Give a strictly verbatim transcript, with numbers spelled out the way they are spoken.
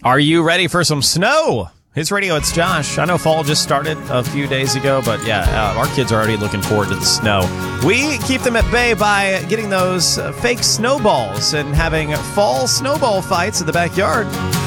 Are you ready for some snow? His Radio, it's Josh. I know fall just started a few days ago, but yeah, uh, our kids are already looking forward to the snow. We keep them at bay by getting those uh, fake snowballs and having fall snowball fights in the backyard.